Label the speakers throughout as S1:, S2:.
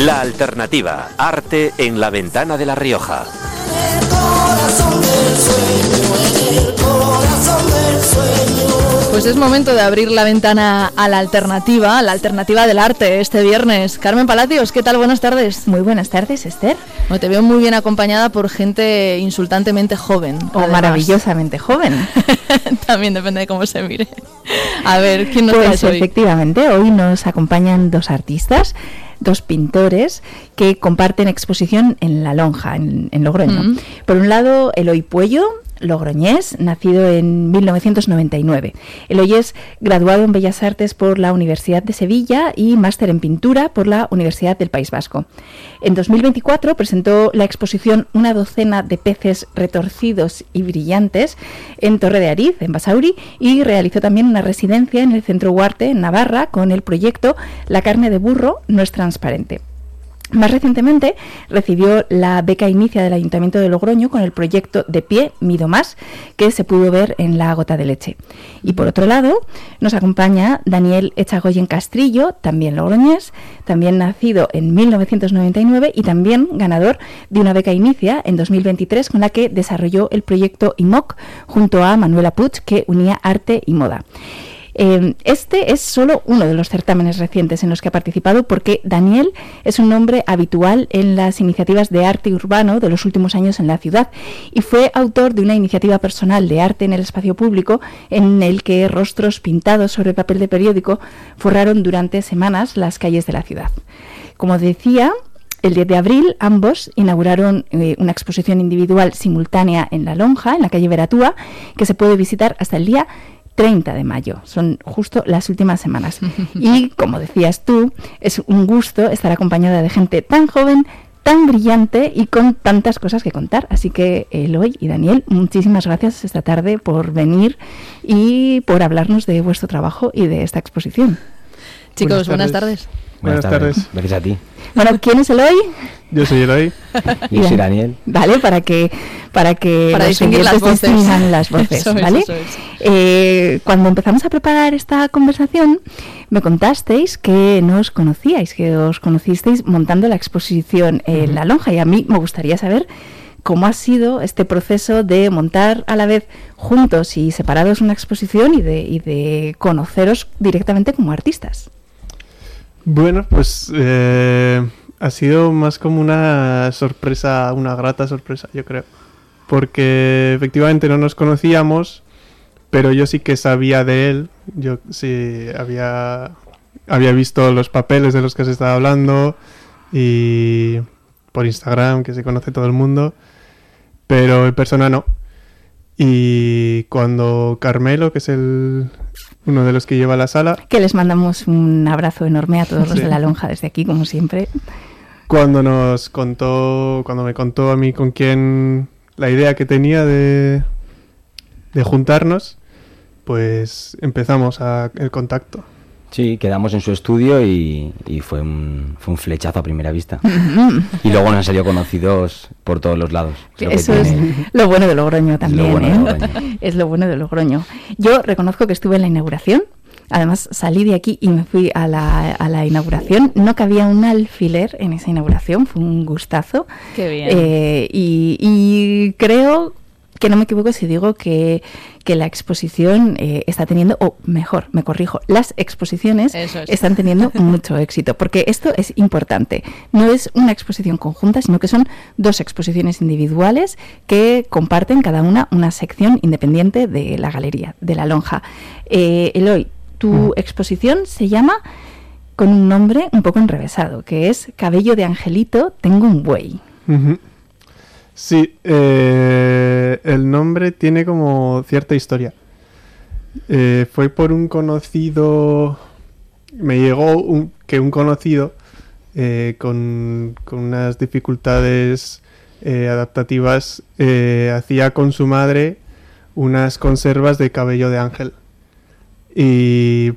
S1: La Alternativa, arte en la ventana de La Rioja.
S2: Pues es momento de abrir la ventana a la alternativa del arte este viernes. Carmen Palacios, ¿qué tal? Buenas tardes.
S3: Muy buenas tardes, Esther.
S2: Bueno, te veo muy bien acompañada por gente insultantemente joven.
S3: O maravillosamente joven.
S2: También depende de cómo se mire. A ver, ¿quién nos traes hoy?
S3: Efectivamente, hoy nos acompañan dos artistas, dos pintores que comparten exposición en La Lonja, en Logroño. Por un lado, Eloy Puello, logroñés, nacido en 1999. Eloy es graduado en Bellas Artes por la Universidad de Sevilla y máster en pintura por la Universidad del País Vasco. En 2024 presentó la exposición Una docena de peces retorcidos y brillantes en Torre de Ariz, en Basauri, y realizó también una residencia en el Centro Huarte, en Navarra, con el proyecto La carne de burro no es transparente. Más recientemente recibió la beca Inicia del Ayuntamiento de Logroño con el proyecto De pie, mido más, que se pudo ver en La gota de leche. Y por otro lado, nos acompaña Daniel Echagoyen Castrillo, también logroñés, también nacido en 1999 y también ganador de una beca Inicia en 2023 con la que desarrolló el proyecto IMOC junto a Manuela Puig, que unía arte y moda. Este es solo uno de los certámenes recientes en los que ha participado, porque Daniel es un nombre habitual en las iniciativas de arte urbano de los últimos años en la ciudad y fue autor de una iniciativa personal de arte en el espacio público en el que rostros pintados sobre papel de periódico forraron durante semanas las calles de la ciudad. Como decía, el 10 de abril ambos inauguraron una exposición individual simultánea en La Lonja, en la calle Veratúa, que se puede visitar hasta el día 30 de mayo, son justo las últimas semanas. Y como decías tú, es un gusto estar acompañada de gente tan joven, tan brillante y con tantas cosas que contar. Así que Eloy y Daniel, muchísimas gracias esta tarde por venir y por hablarnos de vuestro trabajo y de esta exposición.
S2: Chicos, buenas tardes.
S4: Buenas tardes. Gracias a ti.
S3: Bueno, ¿quién es Eloy?
S4: Yo soy Eloy.
S3: Yo
S4: soy Daniel.
S3: Vale, para
S2: distinguir las
S3: voces,
S2: eso
S3: ¿vale?
S2: Es.
S3: Cuando empezamos a preparar esta conversación, me contasteis que no os conocíais, que os conocisteis montando la exposición en La Lonja, y a mí me gustaría saber cómo ha sido este proceso de montar a la vez juntos y separados una exposición y de conoceros directamente como artistas.
S4: Bueno, pues ha sido más como una sorpresa, una grata sorpresa, yo creo. Porque efectivamente no nos conocíamos, pero yo sí que sabía de él. Yo sí había visto los papeles de los que se estaba hablando y por Instagram, que se conoce todo el mundo, pero en persona no. Y cuando Carmelo, que es uno de los que lleva la sala,
S3: que les mandamos un abrazo enorme a todos los de La Lonja desde aquí, como siempre,
S4: cuando me contó a mí con quién, la idea que tenía de juntarnos, pues empezamos el contacto.
S5: Sí, quedamos en su estudio y fue un flechazo a primera vista. Y luego nos han salido conocidos por todos los lados.
S3: Eso es lo bueno de Logroño también, Es lo bueno de Logroño. Yo reconozco que estuve en la inauguración. Además, salí de aquí y me fui a la inauguración. No cabía un alfiler en esa inauguración. Fue un gustazo.
S2: Qué bien.
S3: Y creo que no me equivoco si digo que la exposición está teniendo, o mejor, me corrijo, las exposiciones están teniendo mucho éxito, porque esto es importante. No es una exposición conjunta, sino que son dos exposiciones individuales que comparten cada una sección independiente de la galería, de La Lonja. Eloy, tu exposición se llama con un nombre un poco enrevesado, que es Cabello de Angelito, tengo un buey.
S4: Uh-huh. Sí, el nombre tiene como cierta historia. Fue por un conocido, me llegó un conocido con unas dificultades adaptativas hacía con su madre unas conservas de cabello de ángel. Y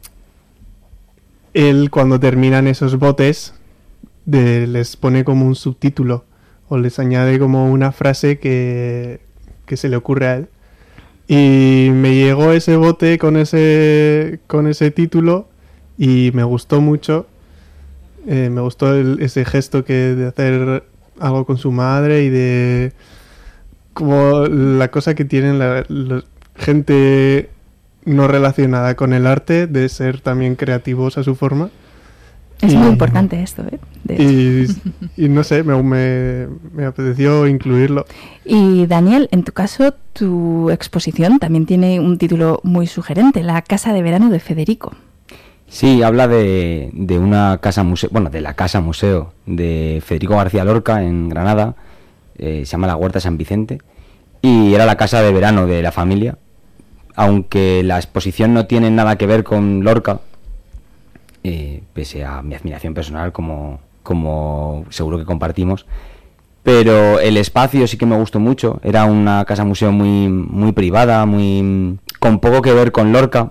S4: él, cuando terminan esos botes, les pone como un subtítulo o les añade como una frase que se le ocurre a él. Y me llegó ese bote con ese título y me gustó mucho. Me gustó ese gesto de hacer algo con su madre y de como la cosa que tienen la gente no relacionada con el arte de ser también creativos a su forma.
S3: Es muy importante esto, ¿eh?
S4: Y no sé, me apeteció incluirlo.
S3: Y Daniel, en tu caso, tu exposición también tiene un título muy sugerente, La Casa de Verano de Federico.
S5: Sí, habla de una casa museo, bueno, de la casa museo de Federico García Lorca en Granada, se llama la Huerta San Vicente, y era la casa de verano de la familia, aunque la exposición no tiene nada que ver con Lorca, pese a mi admiración personal, como seguro que compartimos, pero el espacio sí que me gustó mucho. Era una casa museo muy, muy privada, con poco que ver con Lorca,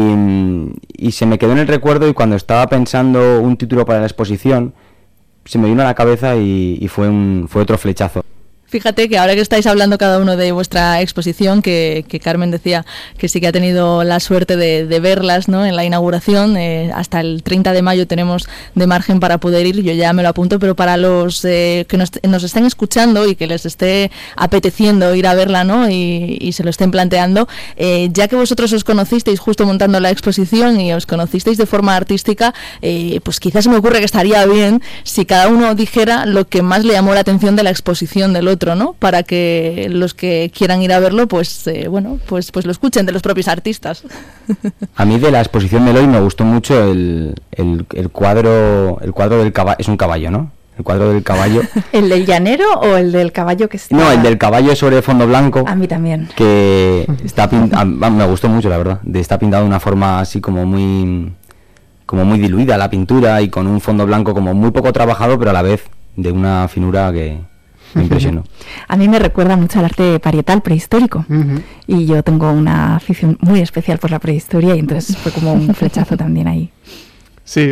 S5: y se me quedó en el recuerdo, y cuando estaba pensando un título para la exposición se me vino a la cabeza y fue otro flechazo.
S2: Fíjate que ahora que estáis hablando cada uno de vuestra exposición, que Carmen decía que sí que ha tenido la suerte de verlas, ¿no?, en la inauguración, hasta el 30 de mayo tenemos de margen para poder ir, yo ya me lo apunto, pero para los que nos estén escuchando y que les esté apeteciendo ir a verla, ¿no?, y se lo estén planteando, ya que vosotros os conocisteis justo montando la exposición y os conocisteis de forma artística, pues quizás se me ocurre que estaría bien si cada uno dijera lo que más le llamó la atención de la exposición del otro, ¿no?, para que los que quieran ir a verlo, pues lo escuchen de los propios artistas.
S5: A mí de la exposición de Eloy me gustó mucho el cuadro del caballo. Es un caballo, ¿no? El cuadro del caballo.
S3: ¿El del llanero o el del caballo que está...?
S5: No, el del caballo sobre fondo blanco.
S3: A mí también.
S5: Que está me gustó mucho, la verdad. Está pintado de una forma así como muy diluida la pintura, y con un fondo blanco como muy poco trabajado, pero a la vez de una finura que me impresionó.
S3: A mí me recuerda mucho al arte parietal prehistórico.
S4: Uh-huh.
S3: Y yo tengo una afición muy especial por la prehistoria, y entonces fue como un flechazo también ahí.
S4: Sí,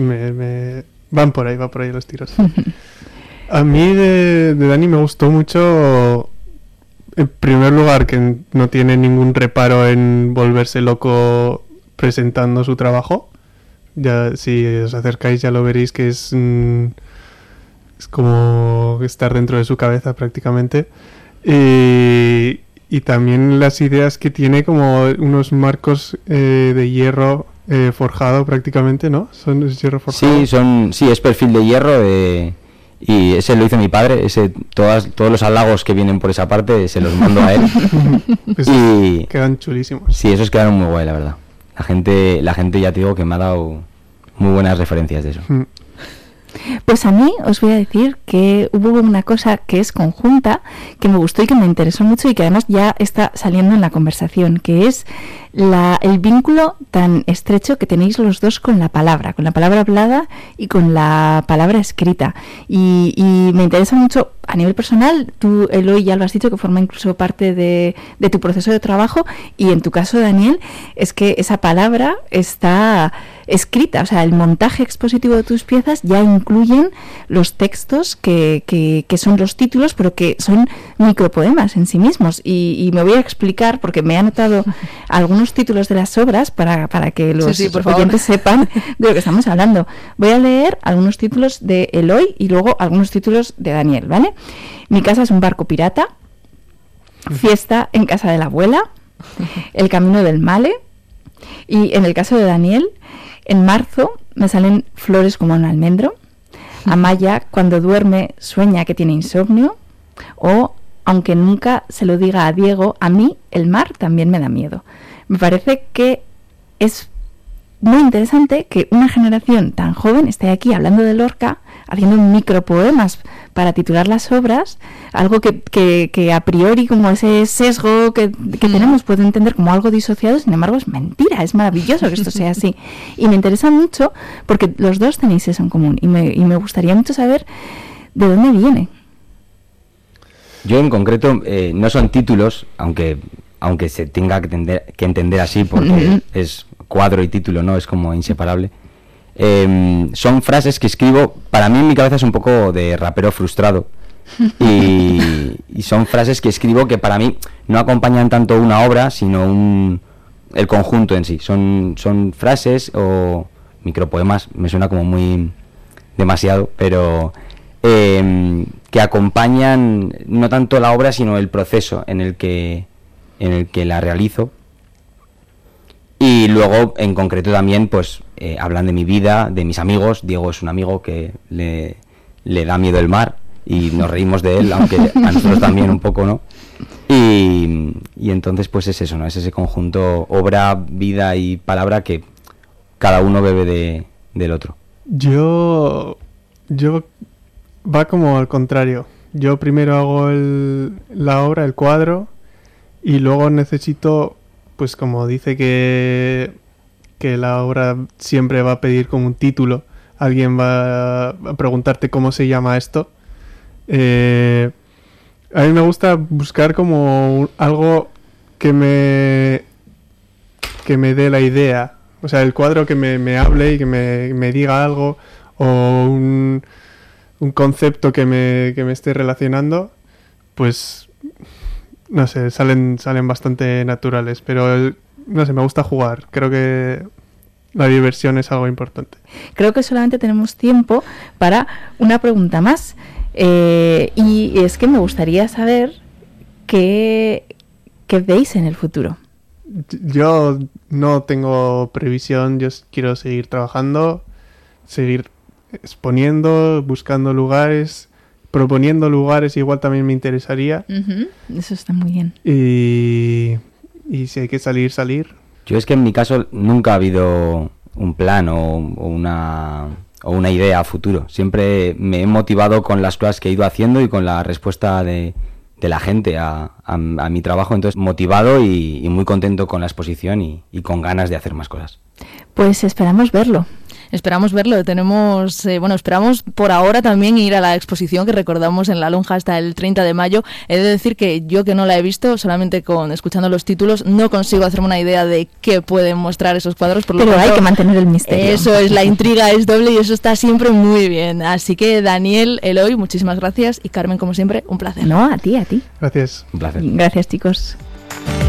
S4: van por ahí los tiros. A mí de Dani me gustó mucho, en primer lugar, que no tiene ningún reparo en volverse loco presentando su trabajo. Ya, si os acercáis ya lo veréis, que es como estar dentro de su cabeza prácticamente. Y también las ideas que tiene, como unos marcos de hierro forjado prácticamente, ¿no? ¿Es hierro forjado?
S5: Sí, es perfil de hierro, y ese lo hizo mi padre. Todos los halagos que vienen por esa parte se los mando a él.
S4: Y quedan chulísimos.
S5: Sí, esos quedaron muy guay, la verdad. La gente ya te digo que me ha dado muy buenas referencias de eso.
S3: Pues a mí os voy a decir que hubo una cosa que es conjunta, que me gustó y que me interesó mucho, y que además ya está saliendo en la conversación, que es el vínculo tan estrecho que tenéis los dos con la palabra hablada y con la palabra escrita. Y me interesa mucho a nivel personal. Tú, Eloy, ya lo has dicho, que forma incluso parte de tu proceso de trabajo, y en tu caso, Daniel, es que esa palabra está escrita, o sea, el montaje expositivo de tus piezas ya incluyen los textos que son los títulos, pero que son micropoemas en sí mismos, y me voy a explicar, porque me he anotado algunos títulos de las obras para que los oyentes sepan de lo que estamos hablando. Voy a leer algunos títulos de Eloy y luego algunos títulos de Daniel, ¿vale? Mi casa es un barco pirata, Fiesta en casa de la abuela, El camino del Male, y en el caso de Daniel, en marzo me salen Flores como un almendro, Amaya cuando duerme sueña que tiene insomnio, o Aunque nunca se lo diga a Diego, a mí el mar también me da miedo. Me parece que es muy interesante que una generación tan joven esté aquí hablando de Lorca, haciendo micropoemas para titular las obras, algo que a priori, como ese sesgo que tenemos, puede entender como algo disociado. Sin embargo, es mentira, es maravilloso que esto sea así. Y me interesa mucho porque los dos tenéis eso en común, y me gustaría mucho saber de dónde viene.
S5: Yo en concreto, no son títulos, aunque se tenga que entender así, porque es cuadro y título, ¿no? Es como inseparable. Son frases que escribo. Para mí en mi cabeza es un poco de rapero frustrado, y son frases que escribo que para mí no acompañan tanto una obra, sino el conjunto en sí. Son frases o micropoemas, me suena como muy demasiado, pero que acompañan no tanto la obra, sino el proceso en el que la realizo. Y luego, en concreto también, pues hablan de mi vida, de mis amigos. Diego es un amigo que le da miedo el mar y nos reímos de él, aunque a nosotros también un poco, ¿no? Y entonces pues es eso, ¿no? Es ese conjunto obra, vida y palabra que cada uno bebe del otro.
S4: Yo va como al contrario. Yo primero hago la obra, el cuadro, y luego necesito, pues como dice que la obra siempre va a pedir como un título, alguien va a preguntarte cómo se llama esto. A mí me gusta buscar como algo que me dé la idea. O sea, el cuadro que me hable y que me diga algo, o un concepto que me esté relacionando, pues no sé, salen bastante naturales. Pero no sé, me gusta jugar. Creo que la diversión es algo importante.
S3: Creo que solamente tenemos tiempo para una pregunta más. Y es que me gustaría saber qué veis en el futuro.
S4: Yo no tengo previsión, yo quiero seguir trabajando, seguir exponiendo, buscando lugares, proponiendo lugares, igual también me interesaría.
S3: Eso está muy bien.
S4: Y si hay que salir.
S5: Yo es que en mi caso nunca ha habido un plan o una idea a futuro. Siempre me he motivado con las cosas que he ido haciendo y con la respuesta de la gente a mi trabajo. Entonces, motivado y muy contento con la exposición y con ganas de hacer más cosas.
S3: Pues esperamos verlo.
S2: Esperamos verlo. Esperamos por ahora también ir a la exposición que recordamos en La Lonja hasta el 30 de mayo. He de decir que yo, que no la he visto, solamente escuchando los títulos, no consigo hacerme una idea de qué pueden mostrar esos cuadros.
S3: Pero hay que mantener el misterio.
S2: Eso es, la intriga es doble y eso está siempre muy bien. Así que Daniel, Eloy, muchísimas gracias, y Carmen, como siempre, un placer.
S3: No, a ti.
S4: Gracias.
S5: Un placer.
S3: Gracias, chicos.